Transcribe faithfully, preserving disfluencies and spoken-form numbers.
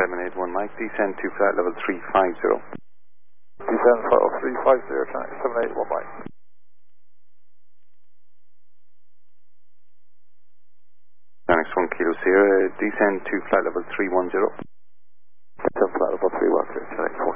seven eight one Mike, descend to flight level three five zero. Descend flight level three five zero, Connect seven eight one Mike. Next one Kilo Sierra, descend to flight level three one zero.